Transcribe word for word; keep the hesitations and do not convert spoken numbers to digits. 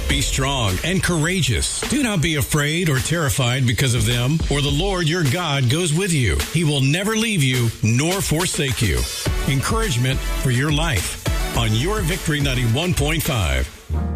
Be strong and courageous. Do not be afraid or terrified because of them, or the Lord your God goes with you. He will never leave you nor forsake you. Encouragement for your life on Your Victory ninety-one point five.